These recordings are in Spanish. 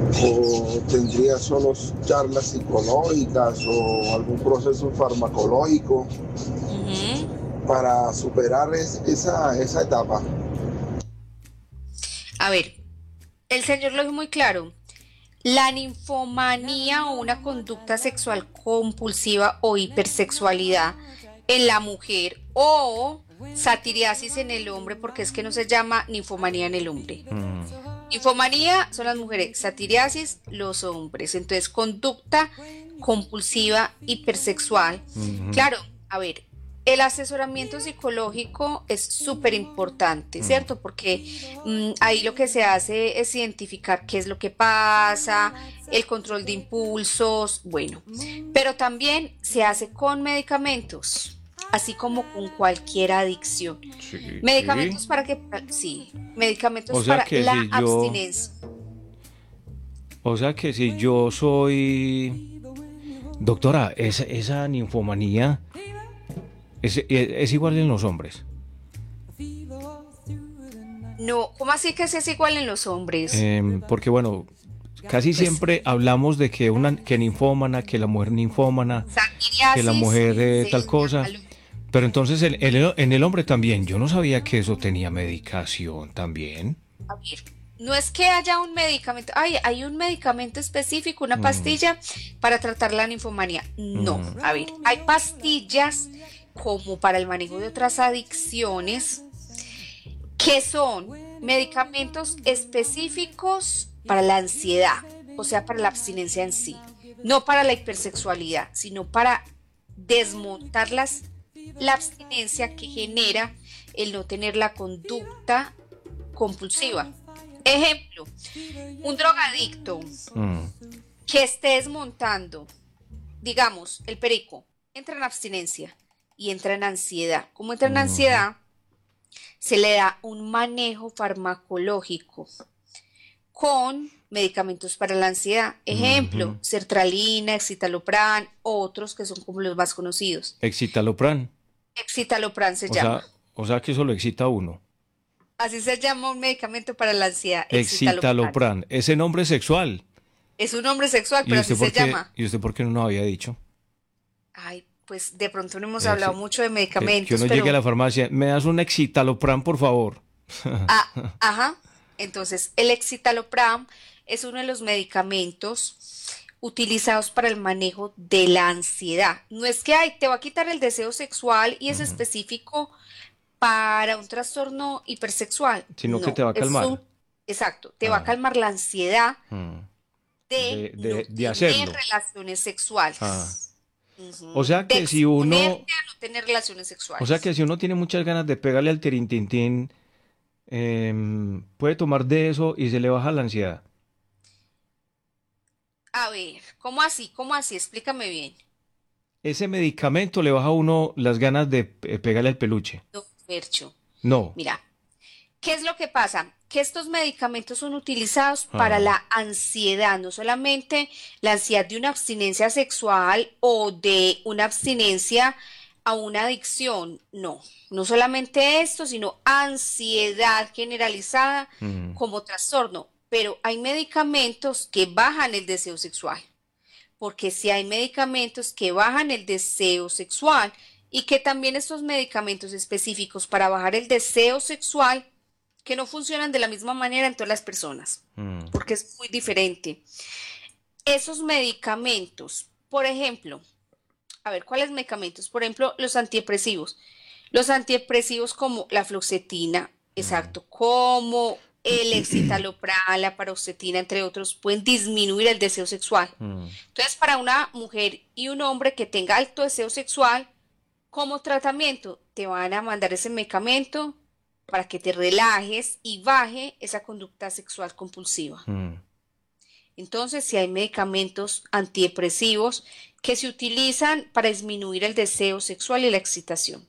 o tendría solo charlas psicológicas o algún proceso farmacológico Ujú. para superar esa etapa. A ver, el señor lo dijo muy claro. La ninfomanía o una conducta sexual compulsiva o hipersexualidad en la mujer o satiriasis en el hombre, porque es que no se llama ninfomanía en el hombre. Mm, Ninfomanía son las mujeres, satiriasis los hombres. Entonces, conducta compulsiva hipersexual. ujú, Claro, a ver, el asesoramiento psicológico es súper importante, mm. ¿cierto? Porque ahí lo que se hace es identificar qué es lo que pasa, el control de impulsos, bueno, pero también se hace con medicamentos, así como con cualquier adicción. Sí. Medicamentos para que, sí, O medicamentos sea para que la si yo, abstinencia. o sea que si yo soy, doctora, esa ninfomanía es igual en los hombres. No, ¿cómo así que es igual en los hombres? Porque bueno, casi Pues siempre hablamos de que que ninfómana, que la mujer ninfómana, que la satiriasis mujer se tal cosa. llama. Pero entonces en el hombre también. Yo no sabía que eso tenía medicación también. A ver, no es que haya un medicamento, hay un medicamento específico, una Mm, pastilla para tratar la ninfomanía. No, mm, a ver, hay pastillas como para el manejo de otras adicciones que son medicamentos específicos para la ansiedad, o sea, para la abstinencia en sí, no para la hipersexualidad, sino para desmontar la abstinencia que genera el no tener la conducta compulsiva. Ejemplo, un drogadicto mm, que esté desmontando, digamos, el perico, entra en abstinencia y entra en ansiedad. Como entra en ujú, ansiedad, se le da un manejo farmacológico con medicamentos para la ansiedad. Ejemplo, ujú. sertralina, escitalopram, otros que son como los más conocidos. Excitalopran. Escitalopram se O llama. sea, o sea que eso lo excita a uno. Así se llama un medicamento para la ansiedad, escitalopram. Excitalopran. Ese nombre sexual. Es un nombre sexual, ¿Y pero usted así por se qué, llama. y usted por qué no nos había dicho? Ay, pues de pronto no hemos hablado Ese- mucho de que medicamentos, uno llegue a pero la farmacia, me das un excitalopran, por favor. ah, ajá. Entonces, el escitalopram es uno de los medicamentos utilizados para el manejo de la ansiedad. No es que ay, te va a quitar el deseo sexual y es Ujú. específico para un trastorno hipersexual. Sino que te No, va a es un, calmar. exacto, te va a Ah, calmar la ansiedad mm. de no De tener hacerlo. relaciones Ah. sexuales. O Ujú. sea De que si uno, exponerte a no tener relaciones o sea que sexuales. si uno tiene muchas ganas de pegarle al tirintintín, puede tomar de eso y se le baja la ansiedad. A ver, ¿cómo así? ¿Cómo así? Explícame bien. Ese medicamento le baja a uno las ganas de pegarle al peluche. No, Fercho. No. Mira, ¿qué es lo que pasa? Que estos medicamentos son utilizados para Ah, la ansiedad, no solamente la ansiedad de una abstinencia sexual o de una abstinencia a una adicción, no, no solamente esto, sino ansiedad generalizada mm, como trastorno, pero hay medicamentos que bajan el deseo sexual, porque si hay medicamentos que bajan el deseo sexual y que también estos medicamentos específicos para bajar el deseo sexual que no funcionan de la misma manera en todas las personas, mm, porque es muy diferente. Esos medicamentos, por ejemplo, a ver, ¿cuáles medicamentos? Por ejemplo, los antidepresivos. Los antidepresivos como la fluoxetina, mm, exacto, como el escitalopram, la paroxetina, entre otros, pueden disminuir el deseo sexual. mm, Entonces, para una mujer y un hombre que tenga alto deseo sexual, como tratamiento, te van a mandar ese medicamento para que te relajes y baje esa conducta sexual compulsiva. mm. Entonces, si hay medicamentos antidepresivos que se utilizan para disminuir el deseo sexual y la excitación.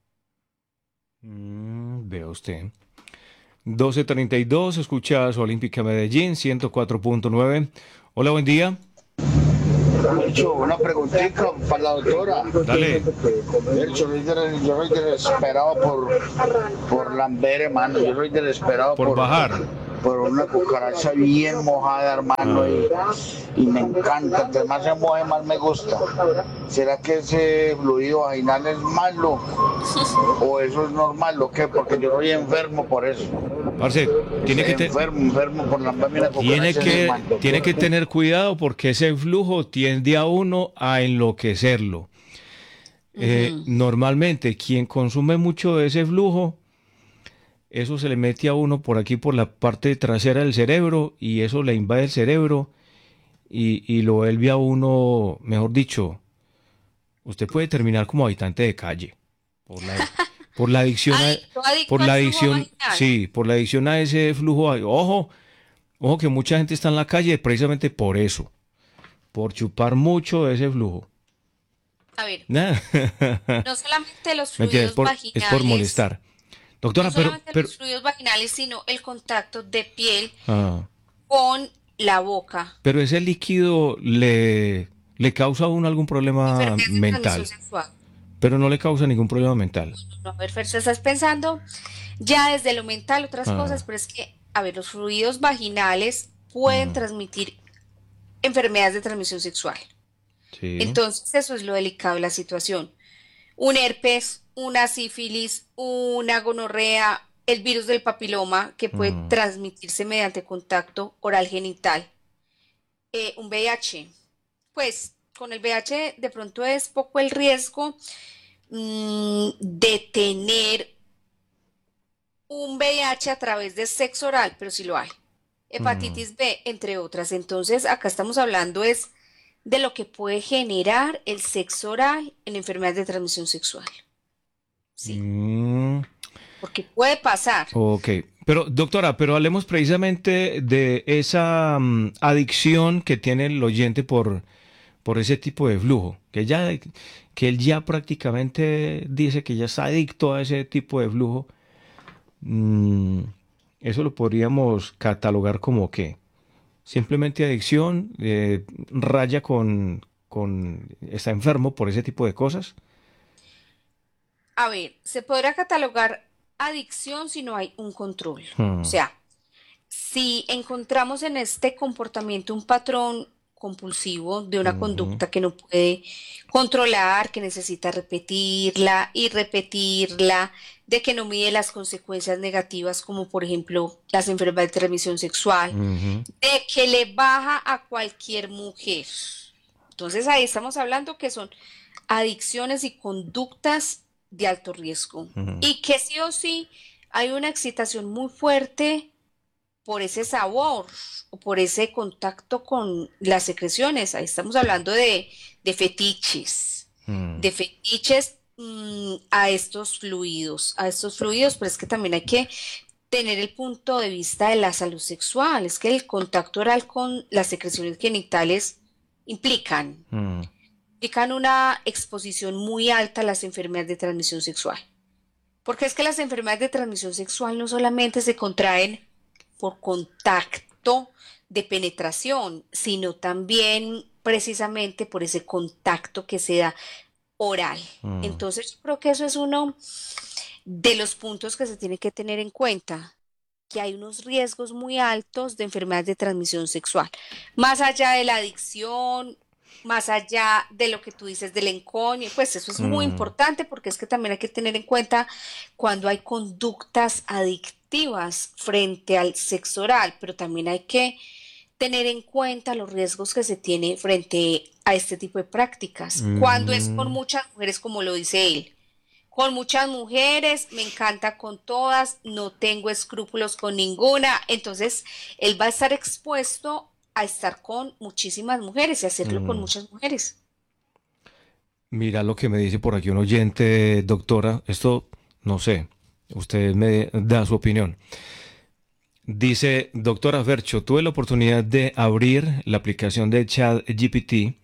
Vea usted. 12:32, escuchas Olímpica Medellín, 104.9. Hola, buen día. Hecho, una preguntita para la doctora. Dale. Hecho, yo soy desesperado por lamber, hermano. Yo soy desesperado Por bajar. por una cucaracha bien mojada, hermano, y me encanta. Entre más se moje, más me gusta. ¿Será que ese fluido vaginal es malo o eso es normal o qué? Porque yo soy enfermo por eso. Parce, tiene que, Enfermo por la mamina cucaracha. tiene que tener cuidado porque ese flujo tiende a uno a enloquecerlo. Normalmente, quien consume mucho de ese flujo, eso se le mete a uno por aquí, por la parte trasera del cerebro, y eso le invade el cerebro y lo vuelve a uno, mejor dicho, usted puede terminar como habitante de calle por la adicción Adicto por la al flujo adicción, vaginal. sí, por la adicción a ese flujo. Ojo que mucha gente está en la calle precisamente por eso, por chupar mucho de ese flujo. A ver, Nah. no solamente los Mentira, fluidos es por vaginales, molestar. no Doctora, solamente los fluidos vaginales, sino el contacto de piel ah, con la boca, pero ese líquido le causa a uno algún problema enfermedades de transmisión mental, sexual. pero no le causa ningún problema mental. No, a ver, Fer, tú estás pensando ya desde lo mental otras cosas, Ah, pero es que, a ver, los fluidos vaginales pueden mm, transmitir enfermedades de transmisión sexual. sí. Entonces, eso es lo delicado de la situación. Un herpes, una sífilis, una gonorrea, el virus del papiloma que puede Mm, transmitirse mediante contacto oral genital, un VIH. Pues con el VIH de pronto es poco el riesgo de tener un VIH a través de sexo oral, pero sí lo hay. mm, Hepatitis B, entre otras. Entonces, acá estamos hablando es de lo que puede generar el sexo oral en enfermedades de transmisión sexual. Sí, mm, porque puede pasar. ok. Pero, doctora, pero hablemos precisamente de esa adicción que tiene el oyente por ese tipo de flujo, que él ya prácticamente dice que ya está adicto a ese tipo de flujo. Mm, eso lo podríamos catalogar como que simplemente adicción, raya está enfermo por ese tipo de cosas. A ver, se podrá catalogar adicción si no hay un control. O Mm, sea, si encontramos en este comportamiento un patrón compulsivo de una ujú, conducta que no puede controlar, que necesita repetirla y repetirla, de que no mide las consecuencias negativas como por ejemplo las enfermedades de transmisión sexual, ujú, de que le baja a cualquier mujer. Entonces ahí estamos hablando que son adicciones y conductas de alto riesgo ujú, y que sí o sí hay una excitación muy fuerte por ese sabor o por ese contacto con las secreciones. Ahí estamos hablando de fetiches, mm, de fetiches a estos fluidos, pero es que también hay que tener el punto de vista de la salud sexual. Es que el contacto oral con las secreciones genitales implican, mm, implican una exposición muy alta a las enfermedades de transmisión sexual. Porque es que las enfermedades de transmisión sexual no solamente se contraen por contacto de penetración, sino también precisamente por ese contacto que se da oral. mm. Entonces, yo creo que eso es uno de los puntos que se tiene que tener en cuenta, que hay unos riesgos muy altos de enfermedades de transmisión sexual, más allá de la adicción, más allá de lo que tú dices del encoño, pues eso es muy Mm, importante porque es que también hay que tener en cuenta cuando hay conductas adictivas frente al sexo oral, pero también hay que tener en cuenta los riesgos que se tiene frente a este tipo de prácticas. Cuando es con mm, muchas mujeres, como lo dice él, con muchas mujeres, me encanta con todas, no tengo escrúpulos con ninguna. Entonces, él va a estar expuesto a estar con muchísimas mujeres y hacerlo con mm. muchas mujeres. Mira lo que me dice por aquí un oyente, doctora. Esto, no sé, usted me da su opinión. Dice, doctora Fercho, tuve la oportunidad de abrir la aplicación de ChatGPT,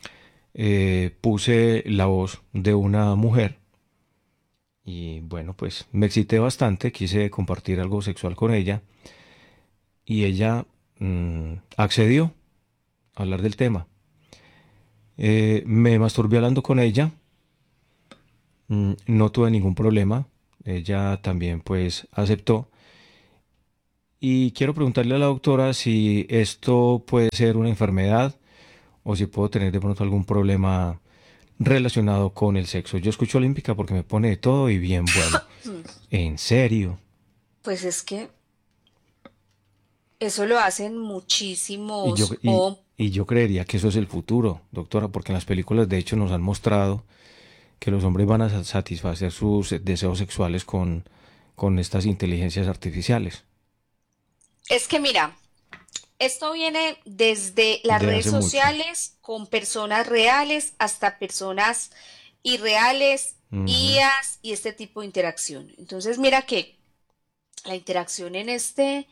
puse la voz de una mujer y bueno, pues me excité bastante, quise compartir algo sexual con ella y ella accedió a hablar del tema. Me masturbé hablando con ella, no tuve ningún problema, ella también pues aceptó Y quiero preguntarle a la doctora si esto puede ser una enfermedad o si puedo tener de pronto algún problema relacionado con el sexo. Yo escucho Olímpica porque me pone de todo y bien bueno. ¿En serio? Pues es que eso lo hacen Y yo, muchísimos y, y yo creería que eso es el futuro, doctora, porque en las películas de hecho nos han mostrado que los hombres van a satisfacer sus deseos sexuales con estas inteligencias artificiales Es que mira, esto viene desde las de redes hace mucho. sociales con personas reales hasta personas irreales, Ujú, IAs y este tipo de interacción. Entonces, mira que la interacción en este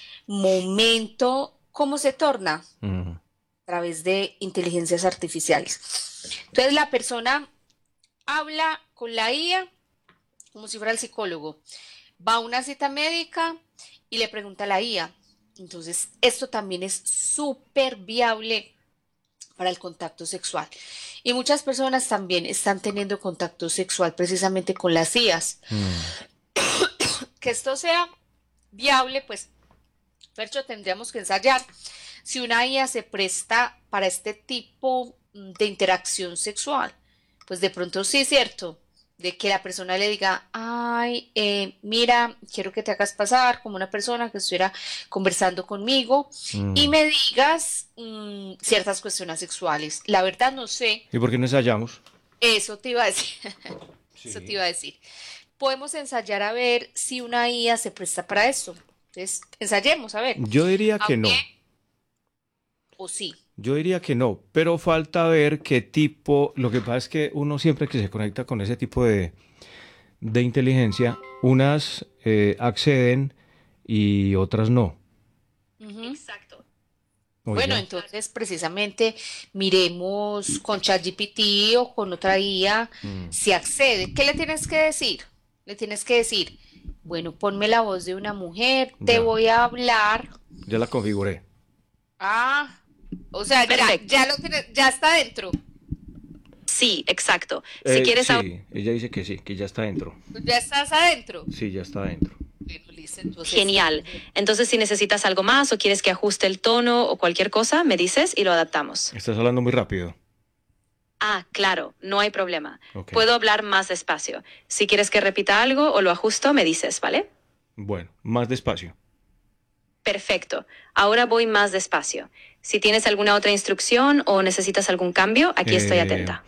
momento, ¿cómo se torna? ujú, A través de inteligencias artificiales. Entonces, la persona habla con la IA como si fuera el psicólogo. Va a una cita médica y le pregunta a la IA. Entonces, esto también es súper viable para el contacto sexual. Y muchas personas también están teniendo contacto sexual precisamente con las IAs. mm. Que esto sea viable, pues, Fercho, tendríamos que ensayar si una IA se presta para este tipo de interacción sexual. Pues de pronto sí es cierto, de que la persona le diga, ay, mira, quiero que te hagas pasar como una persona que estuviera conversando conmigo y Mm. me digas ciertas cuestiones sexuales. La verdad no sé, ¿Y por qué no ensayamos? eso te iba a decir, eso te Sí. iba a decir. Podemos ensayar a ver si una IA se presta para eso. Entonces, ensayemos a ver, Yo diría que aunque no. o sí. Yo diría que no, pero falta ver qué tipo, lo que pasa es que uno siempre que se conecta con ese tipo de inteligencia, unas acceden y otras no. Ujú. Bueno, Oiga, entonces precisamente miremos con ChatGPT o con otra IA mm, si accede. ¿Qué le tienes que decir? Le tienes que decir, bueno, ponme la voz de una mujer, te ya, voy a hablar. ya la configuré. Ah, o sea, Perfecto. ya lo tienes, ya está dentro. Sí, exacto. Si quieres ahora Sí, ella dice que sí, que ya está dentro. Ya estás adentro. Sí, ya está dentro. Bueno, listo, entonces. genial. Entonces, si necesitas algo más o quieres que ajuste el tono o cualquier cosa, me dices y lo adaptamos. Estás hablando muy rápido. Ah, claro, no hay problema. Ok. Puedo hablar más despacio. Si quieres que repita algo o lo ajusto, me dices, ¿vale? Bueno, más despacio. Perfecto. Ahora voy más despacio. Si tienes alguna otra instrucción o necesitas algún cambio, aquí estoy Eh, atenta.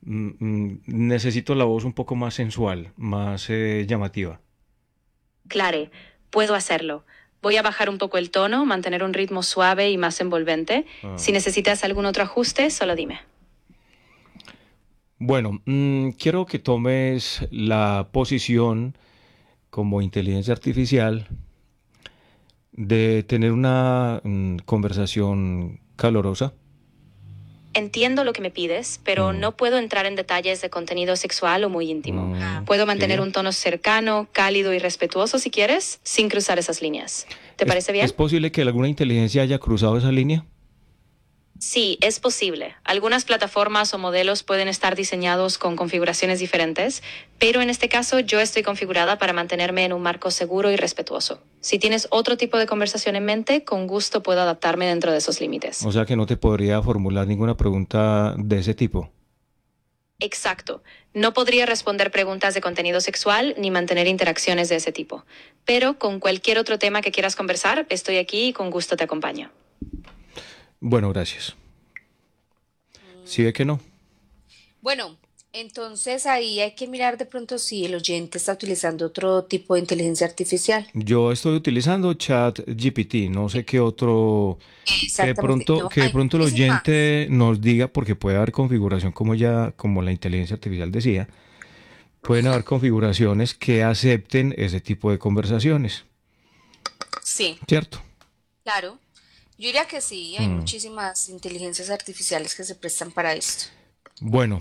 Necesito la voz un poco más sensual, más llamativa. Clare, puedo hacerlo. Voy a bajar un poco el tono, mantener un ritmo suave y más envolvente. Ah. Si necesitas algún otro ajuste, solo dime. Bueno, quiero que tomes la posición como inteligencia artificial de tener una conversación calorosa. Entiendo lo que me pides, pero Mm, no puedo entrar en detalles de contenido sexual o muy íntimo. mm, Puedo mantener sí. un tono cercano, cálido y respetuoso si quieres, sin cruzar esas líneas. ¿Te parece ¿Es bien? posible que alguna inteligencia haya cruzado esa línea? Sí, es posible. Algunas plataformas o modelos pueden estar diseñados con configuraciones diferentes, pero en este caso yo estoy configurada para mantenerme en un marco seguro y respetuoso. Si tienes otro tipo de conversación en mente, con gusto puedo adaptarme dentro de esos límites. O sea que no te podría formular ninguna pregunta de ese tipo. Exacto. No podría responder preguntas de contenido sexual ni mantener interacciones de ese tipo. Pero con cualquier otro tema que quieras conversar, estoy aquí y con gusto te acompaño. Bueno, gracias. ¿Sí ve que no? Bueno, entonces ahí hay que mirar de pronto si el oyente está utilizando otro tipo de inteligencia artificial. Yo estoy utilizando ChatGPT, no sé qué otro, Exactamente. No, que de hay pronto el muchísimas. oyente nos diga, porque puede haber configuración como ya, como la inteligencia artificial decía, pueden haber configuraciones que acepten ese tipo de conversaciones, Sí, ¿cierto? claro. Yo diría que sí, hay Mm. muchísimas inteligencias artificiales que se prestan para esto. Bueno,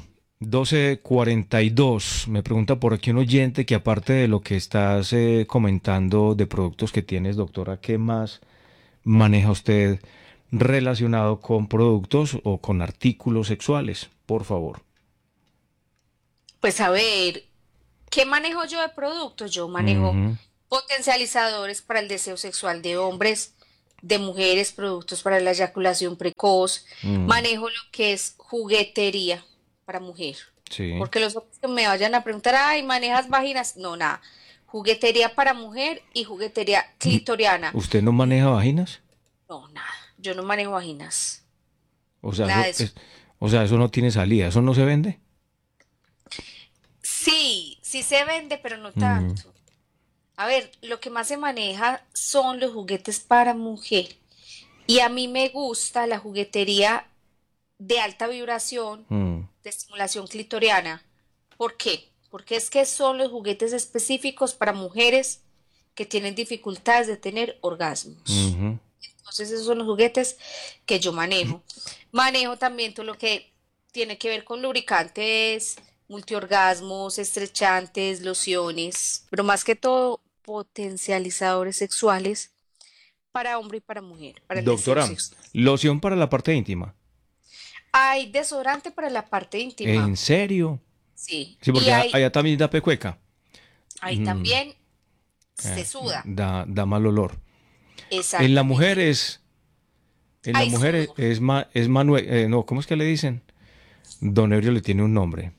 12:42. Me pregunta por aquí un oyente que aparte de lo que estás comentando de productos que tienes, doctora, ¿qué más maneja usted relacionado con productos o con artículos sexuales? Por favor. Pues a ver, ¿qué manejo yo de productos? Yo manejo Ujú, potencializadores para el deseo sexual de hombres, de mujeres, productos para la eyaculación precoz, manejo lo que es juguetería para mujer. Sí. Porque los hombres que me vayan a preguntar, ay, ¿manejas vaginas? No, nada. Juguetería para mujer y juguetería clitoriana. ¿Usted no maneja vaginas? No, nada. Yo no manejo vaginas. O sea, Nada de eso, eso. o sea, eso no tiene salida, eso no se vende. Sí, sí se vende, pero no tanto. A ver, lo que más se maneja son los juguetes para mujer. Y a mí me gusta la juguetería de alta vibración, de estimulación clitoriana. ¿Por qué? Porque es que son los juguetes específicos para mujeres que tienen dificultades de tener orgasmos. Ujú. Entonces esos son los juguetes que yo manejo. Manejo también todo lo que tiene que ver con lubricantes, multiorgasmos, estrechantes, lociones, pero más que todo potencializadores sexuales para hombre y para mujer, para el deseo Doctora, sexual. loción para la parte íntima. Hay desodorante para la parte íntima, ¿En serio? sí, Sí, y porque allá también da pecueca. ahí también se suda, Da mal olor. En exactamente. la mujer es... En la Hay mujer sudor. es Manuel... no, ¿cómo es que le dicen? Don Ebrio le tiene un nombre.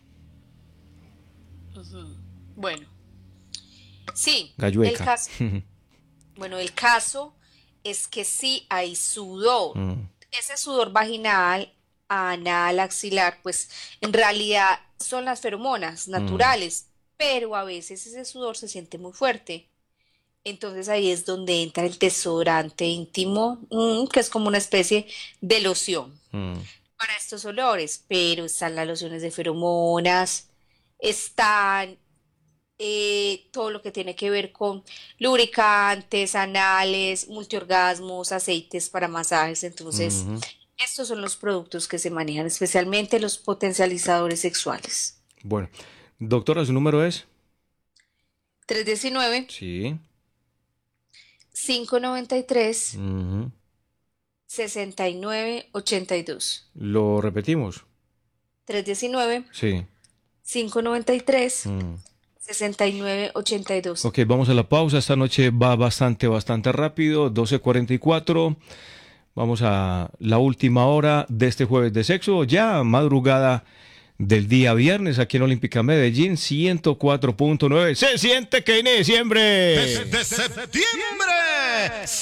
Bueno, sí, Gallueca. el caso es que sí hay sudor. Ese sudor vaginal, anal, axilar, pues en realidad son las feromonas naturales, pero a veces ese sudor se siente muy fuerte. Entonces ahí es donde entra el desodorante íntimo, que es como una especie de loción para estos olores, pero están las lociones de feromonas, están todo lo que tiene que ver con lubricantes, anales, multiorgasmos, aceites para masajes. Entonces, estos son los productos que se manejan, especialmente los potencializadores sexuales. Bueno, doctora, ¿su número es? 319 Sí. 593 Ujú. 6982. ¿Lo repetimos? 319 Sí. 593 Mm. 6982. Ok, vamos a la pausa. Esta noche va bastante rápido. 12:44. Vamos a la última hora de este jueves de sexo. Ya madrugada del día viernes aquí en Olímpica Medellín 104.9. Se siente que viene diciembre. Desde septiembre